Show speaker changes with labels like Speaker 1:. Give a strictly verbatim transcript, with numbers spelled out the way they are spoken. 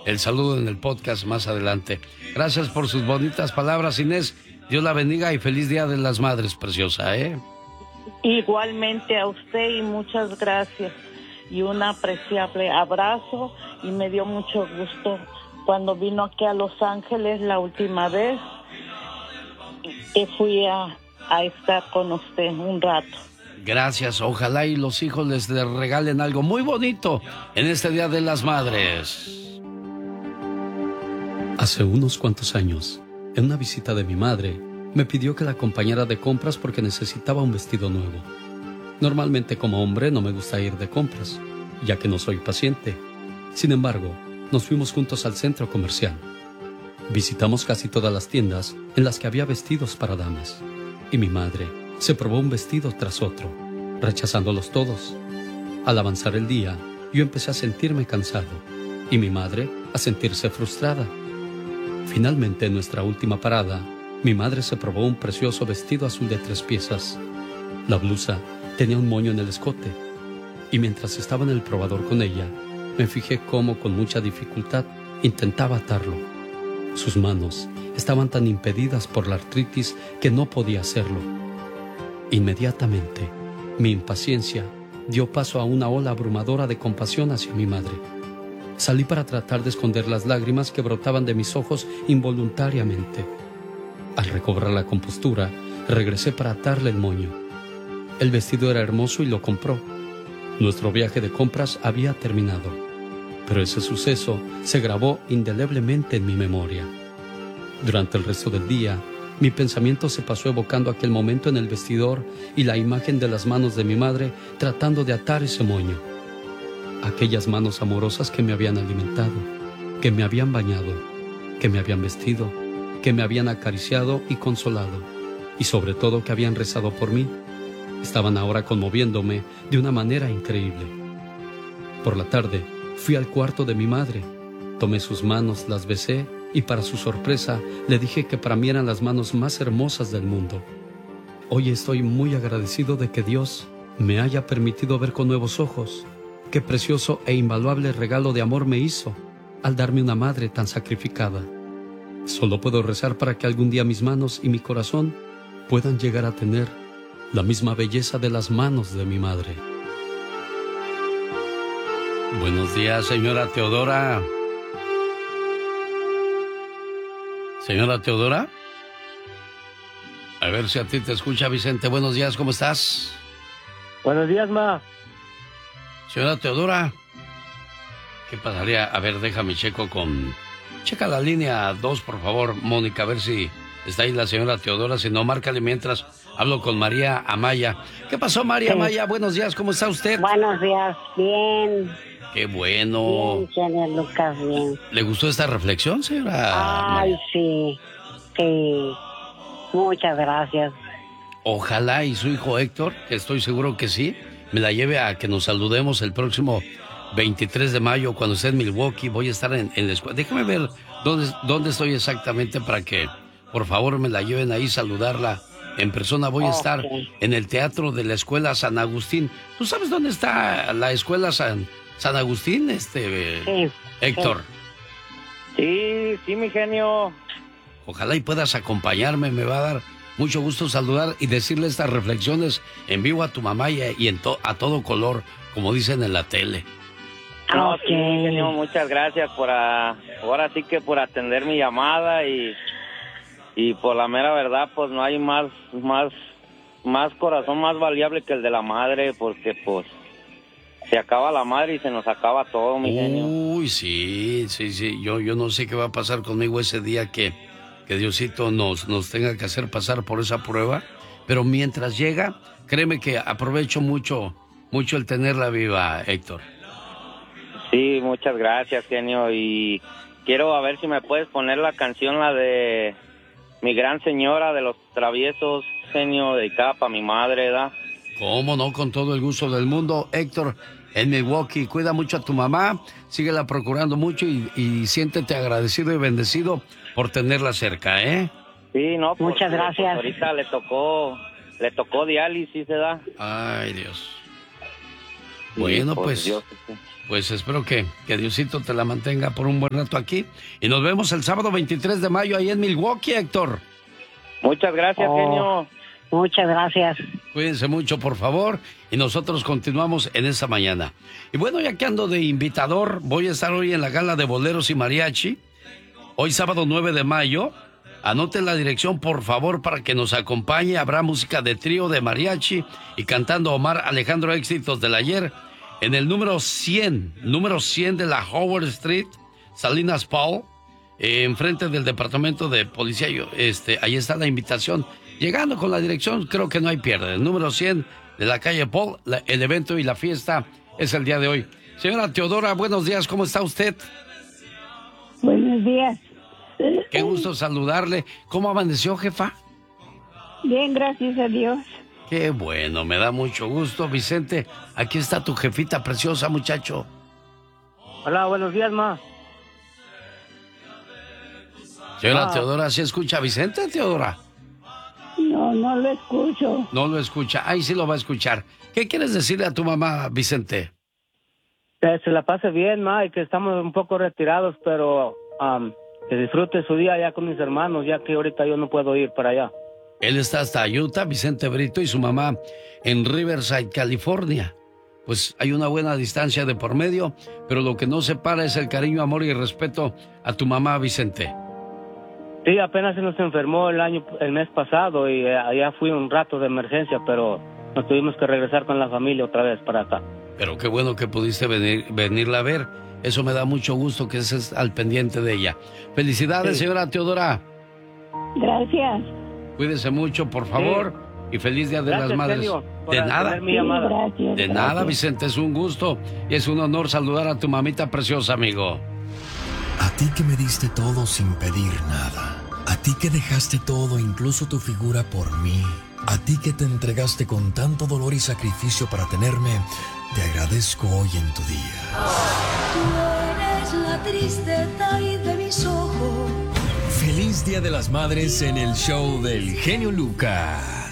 Speaker 1: el saludo en el podcast más adelante. Gracias por sus bonitas palabras, Inés. Dios la bendiga y feliz Día de las Madres, preciosa, ¿eh?
Speaker 2: Igualmente a usted y muchas gracias. Y un apreciable abrazo, y me dio mucho gusto cuando vino aquí a Los Ángeles la última vez que fui a, a estar con usted un rato.
Speaker 1: Gracias, ojalá y los hijos les regalen algo muy bonito en este Día de las Madres. Hace unos cuantos años, en una visita de mi madre, me pidió que la acompañara de compras porque necesitaba un vestido nuevo. Normalmente como hombre no me gusta ir de compras, ya que no soy paciente. Sin embargo, nos fuimos juntos al centro comercial. Visitamos casi todas las tiendas en las que había vestidos para damas. Y mi madre se probó un vestido tras otro, rechazándolos todos. Al avanzar el día, yo empecé a sentirme cansado y mi madre a sentirse frustrada. Finalmente, en nuestra última parada, mi madre se probó un precioso vestido azul de tres piezas. La blusa tenía un moño en el escote, y mientras estaba en el probador con ella, me fijé cómo con mucha dificultad intentaba atarlo. Sus manos estaban tan impedidas por la artritis que no podía hacerlo. Inmediatamente, mi impaciencia dio paso a una ola abrumadora de compasión hacia mi madre. Salí para tratar de esconder las lágrimas que brotaban de mis ojos involuntariamente. Al recobrar la compostura, regresé para atarle el moño. El vestido era hermoso y lo compró. Nuestro viaje de compras había terminado, pero ese suceso se grabó indeleblemente en mi memoria. Durante el resto del día, mi pensamiento se pasó evocando aquel momento en el vestidor y la imagen de las manos de mi madre tratando de atar ese moño. Aquellas manos amorosas que me habían alimentado, que me habían bañado, que me habían vestido, que me habían acariciado y consolado, y sobre todo que habían rezado por mí, estaban ahora conmoviéndome de una manera increíble. Por la tarde, fui al cuarto de mi madre, tomé sus manos, las besé, y para su sorpresa, le dije que para mí eran las manos más hermosas del mundo. Hoy estoy muy agradecido de que Dios me haya permitido ver con nuevos ojos qué precioso e invaluable regalo de amor me hizo al darme una madre tan sacrificada. Solo puedo rezar para que algún día mis manos y mi corazón puedan llegar a tener la misma belleza de las manos de mi madre. Buenos días, señora Teodora. Señora Teodora. A ver si a ti te escucha, Vicente. Buenos días, ¿cómo estás?
Speaker 3: Buenos días, ma.
Speaker 1: Señora Teodora. ¿Qué pasaría? A ver, déjame checo con... Checa la línea dos, por favor, Mónica, a ver si está ahí la señora Teodora. Si no, márcale mientras hablo con María Amaya. ¿Qué pasó, María sí. Amaya? Buenos días, ¿cómo está usted?
Speaker 4: Buenos días, bien.
Speaker 1: Qué bueno.
Speaker 4: Bien, señor Lucas, bien.
Speaker 1: ¿Le gustó esta reflexión, señora?
Speaker 4: Ay, sí, sí. Muchas gracias.
Speaker 1: Ojalá y su hijo Héctor, que estoy seguro que sí, me la lleve a que nos saludemos el próximo veintitrés de mayo cuando esté en Milwaukee. Voy a estar en, en la escuela. Déjame ver dónde, dónde estoy exactamente para que, por favor, me la lleven ahí, saludarla en persona. Voy a okay. estar en el teatro de la escuela San Agustín. ¿Tú sabes dónde está la escuela San, San Agustín, este
Speaker 4: sí,
Speaker 1: Héctor?
Speaker 3: Sí, sí, mi genio.
Speaker 1: Ojalá y puedas acompañarme, me va a dar mucho gusto saludar y decirle estas reflexiones en vivo a tu mamá y, y en to, a todo color, como dicen en la tele.
Speaker 3: No, okay. Sí, genio, muchas gracias por a, ahora sí que por atender mi llamada y y por la mera verdad, pues no hay más más más corazón más valiable que el de la madre, porque pues se acaba la madre y se nos acaba todo, mi genio.
Speaker 1: Uy, sí, sí, sí, yo yo no sé qué va a pasar conmigo ese día que que Diosito nos, nos tenga que hacer pasar por esa prueba, pero mientras llega, créeme que aprovecho mucho, mucho el tenerla viva, Héctor.
Speaker 3: Sí, muchas gracias, genio, y quiero a ver si me puedes poner la canción, la de Mi Gran Señora de los Traviesos, genio, dedicada para mi madre, ¿verdad?
Speaker 1: Cómo no, con todo el gusto del mundo, Héctor, en Milwaukee, cuida mucho a tu mamá, síguela procurando mucho y, y siéntete agradecido y bendecido por tenerla cerca, ¿eh?
Speaker 3: Sí, no, pues,
Speaker 4: muchas gracias.
Speaker 3: Pues ahorita le tocó, le tocó diálisis, ¿verdad?
Speaker 1: Ay, Dios.
Speaker 3: Sí,
Speaker 1: bueno, pues,
Speaker 3: Dios, sí.
Speaker 1: pues espero que, que Diosito te la mantenga por un buen rato aquí. Y nos vemos el sábado veintitrés de mayo ahí en Milwaukee, Héctor.
Speaker 3: Muchas gracias,
Speaker 4: Oh,
Speaker 3: genio.
Speaker 4: Muchas gracias.
Speaker 1: Cuídense mucho, por favor, y nosotros continuamos en esta mañana. Y bueno, ya que ando de invitador, voy a estar hoy en la gala de boleros y mariachi. Hoy sábado nueve de mayo. Anoten la dirección, por favor, para que nos acompañe. Habrá música de trío, de mariachi y cantando Omar Alejandro, éxitos del ayer. En el número cien, número cien de la Howard Street, Salinas Paul, eh, enfrente del departamento de policía. Yo, este, ahí está la invitación. Llegando con la dirección, creo que no hay pierde. El número cien de la calle Paul, la, el evento y la fiesta es el día de hoy. Señora Teodora, buenos días, ¿cómo está usted?
Speaker 5: Buenos días.
Speaker 1: Qué gusto saludarle. ¿Cómo amaneció, jefa?
Speaker 5: Bien, gracias a Dios.
Speaker 1: Qué bueno, me da mucho gusto. Vicente, aquí está tu jefita preciosa, muchacho.
Speaker 3: Hola, buenos días, ma.
Speaker 1: Señora
Speaker 3: Ah.
Speaker 1: Teodora, ¿sí escucha a Vicente, Teodora?
Speaker 5: No, no lo escucho.
Speaker 1: No lo escucha. Ahí sí lo va a escuchar. ¿Qué quieres decirle a tu mamá, Vicente?
Speaker 3: Que se la pase bien, ma, y que estamos un poco retirados, pero um, que disfrute su día allá con mis hermanos, ya que ahorita yo no puedo ir para allá.
Speaker 1: Él está hasta Utah, Vicente Brito, y su mamá en Riverside, California. Pues hay una buena distancia de por medio, pero lo que no separa es el cariño, amor y respeto a tu mamá, Vicente.
Speaker 3: Sí, apenas se nos enfermó el año, el mes pasado, y eh, allá fui un rato de emergencia, pero nos tuvimos que regresar con la familia otra vez para acá.
Speaker 1: Pero qué bueno que pudiste venir, venirla a ver. Eso me da mucho gusto que estés al pendiente de ella. Felicidades,
Speaker 3: Sí.
Speaker 1: señora Teodora.
Speaker 5: Gracias.
Speaker 1: Cuídese mucho, por favor. Sí. Y feliz Día de
Speaker 3: Gracias,
Speaker 1: las Madres.
Speaker 3: genio, por
Speaker 1: De
Speaker 3: atender
Speaker 1: nada.
Speaker 3: mi
Speaker 5: Sí,
Speaker 3: llamada.
Speaker 5: gracias.
Speaker 1: De
Speaker 5: gracias.
Speaker 1: nada, Vicente. Es un gusto y es un honor saludar a tu mamita preciosa, amigo.
Speaker 6: A ti que me diste todo sin pedir nada. A ti que dejaste todo, incluso tu figura, por mí. A ti que te entregaste con tanto dolor y sacrificio para tenerme, te agradezco hoy en tu día.
Speaker 7: Tú eres la tristeza y de mis ojos.
Speaker 6: Feliz Día de las Madres en el show del genio Lucas.